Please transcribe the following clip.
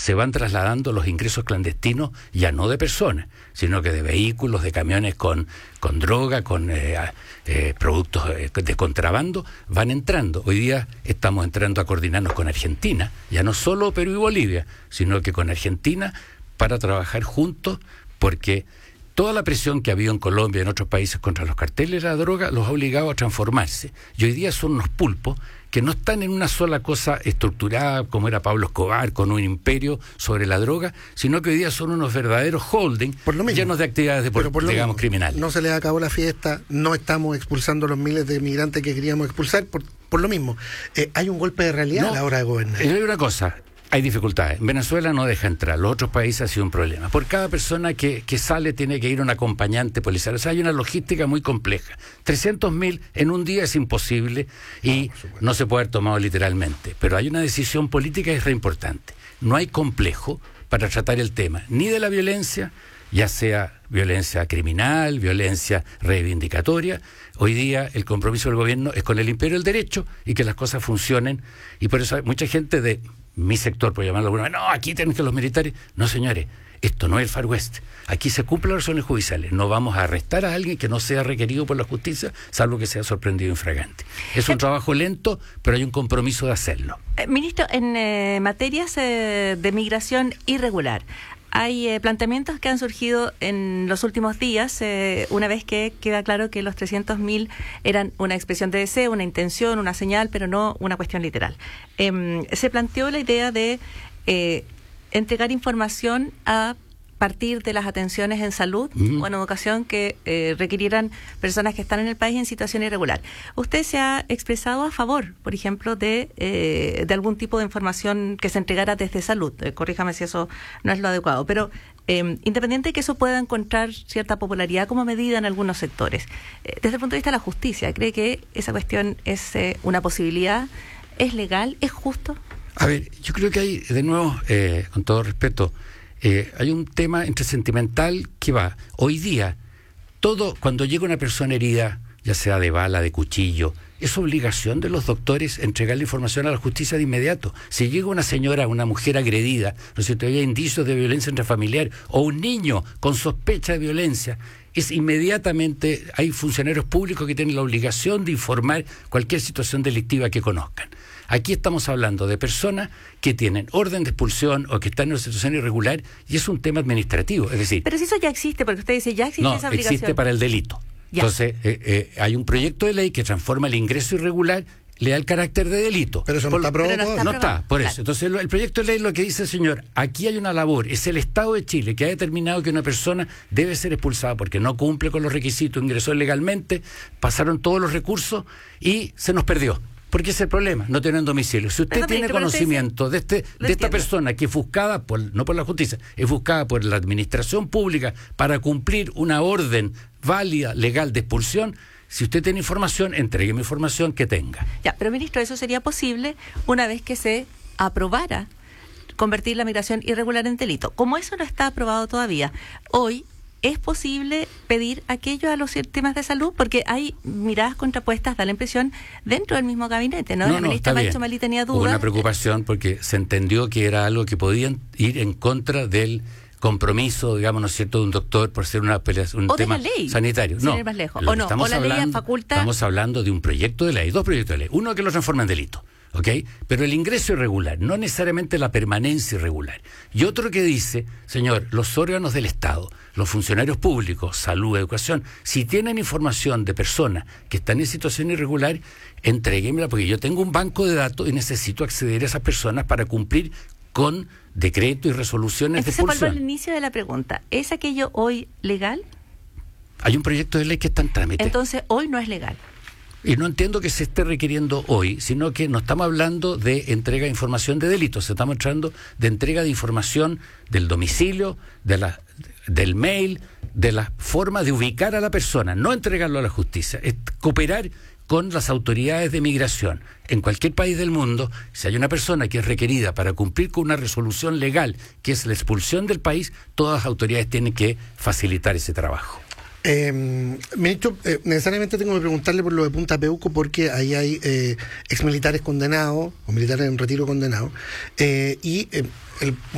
se van trasladando los ingresos clandestinos, ya no de personas, sino que de vehículos, de camiones con droga, con productos de contrabando, van entrando. Hoy día estamos entrando a coordinarnos con Argentina, ya no solo Perú y Bolivia, sino que con Argentina, para trabajar juntos, porque toda la presión que ha habido en Colombia y en otros países contra los carteles de la droga los ha obligado a transformarse. Y hoy día son unos pulpos que no están en una sola cosa estructurada, como era Pablo Escobar, con un imperio sobre la droga, sino que hoy día son unos verdaderos holding llenos de actividades digamos, criminales. No se les acabó la fiesta, no estamos expulsando los miles de migrantes que queríamos expulsar, por lo mismo. Hay un golpe de realidad a la hora de gobernar. Hay una cosa. Hay dificultades. Venezuela no deja entrar, los otros países ha sido un problema. Por cada persona que sale tiene que ir un acompañante policial. O sea, hay una logística muy compleja. 300.000 en un día es imposible y no se puede haber tomado literalmente. Pero hay una decisión política que es re importante. No hay complejo para tratar el tema, ni de la violencia, ya sea violencia criminal, violencia reivindicatoria. Hoy día el compromiso del gobierno es con el imperio del derecho y que las cosas funcionen. Y por eso hay mucha gente de mi sector, por llamarlo alguna vez, no, aquí tienen que los militares. No, señores, esto no es el Far West. Aquí se cumplen las razones judiciales. No vamos a arrestar a alguien que no sea requerido por la justicia, salvo que sea sorprendido infragante. Es un trabajo lento, pero hay un compromiso de hacerlo. Ministro, en materias de migración irregular, hay planteamientos que han surgido en los últimos días, una vez que queda claro que los 300.000 eran una expresión de deseo, una intención, una señal, pero no una cuestión literal. Se planteó la idea de entregar información a partir de las atenciones en salud o en educación que requirieran personas que están en el país en situación irregular. ¿Usted se ha expresado a favor, por ejemplo, de algún tipo de información que se entregara desde salud? Corríjame si eso no es lo adecuado, pero independiente de que eso pueda encontrar cierta popularidad como medida en algunos sectores, desde el punto de vista de la justicia, ¿cree que esa cuestión es una posibilidad? ¿Es legal? ¿Es justo? A ver, yo creo que hay, de nuevo, con todo respeto, hay un tema entre sentimental que va. Hoy día, cuando llega una persona herida, ya sea de bala, de cuchillo, es obligación de los doctores entregar la información a la justicia de inmediato. Si llega una señora, una mujer agredida, no sé si todavía hay indicios de violencia intrafamiliar, o un niño con sospecha de violencia, es inmediatamente, hay funcionarios públicos que tienen la obligación de informar cualquier situación delictiva que conozcan. Aquí estamos hablando de personas que tienen orden de expulsión o que están en una situación irregular y es un tema administrativo, es decir... Pero si eso ya existe, porque usted dice, ya existe esa obligación. No, existe para el delito. Ya. Entonces, hay un proyecto de ley que transforma el ingreso irregular, le da el carácter de delito. Pero eso no está aprobado. No está, por eso. Entonces, el proyecto de ley lo que dice, señor, aquí hay una labor, es el Estado de Chile que ha determinado que una persona debe ser expulsada porque no cumple con los requisitos, ingresó ilegalmente, pasaron todos los recursos y se nos perdió. Porque ese es el problema, no tienen domicilio. Si usted tiene conocimiento de esta persona que es buscada, no por la justicia, es buscada por la administración pública para cumplir una orden válida, legal de expulsión, si usted tiene información, entrégueme información que tenga. Ya, pero ministro, eso sería posible una vez que se aprobara convertir la migración irregular en delito. Como eso no está aprobado todavía, hoy... ¿es posible pedir aquello a los sistemas de salud? Porque hay miradas contrapuestas, da la impresión, dentro del mismo gabinete, ¿no? La ministra Marcho Malí tenía dudas. Hubo una preocupación porque se entendió que era algo que podían ir en contra del compromiso, digamos, ¿no es cierto?, de un doctor por ser un tema sanitario. No, más lejos. O la ley faculta... Estamos hablando de un proyecto de ley, dos proyectos de ley. Uno que lo transforma en delito. ¿Ok? Pero el ingreso irregular, no necesariamente la permanencia irregular. Y otro que dice, señor, los órganos del Estado, los funcionarios públicos, salud, educación, si tienen información de personas que están en situación irregular, entréguenmela, porque yo tengo un banco de datos y necesito acceder a esas personas para cumplir con decretos y resoluciones de expulsión. Vuelvo al inicio de la pregunta. ¿Es aquello hoy legal? Hay un proyecto de ley que está en trámite. Entonces, hoy no es legal. Y no entiendo que se esté requiriendo hoy, sino que no estamos hablando de entrega de información de delitos, estamos hablando de entrega de información del domicilio, del mail, de la forma de ubicar a la persona, no entregarlo a la justicia, es cooperar con las autoridades de migración. En cualquier país del mundo, si hay una persona que es requerida para cumplir con una resolución legal, que es la expulsión del país, todas las autoridades tienen que facilitar ese trabajo. Ministro, necesariamente tengo que preguntarle por lo de Punta Peuco porque ahí hay exmilitares condenados o militares en retiro condenados y el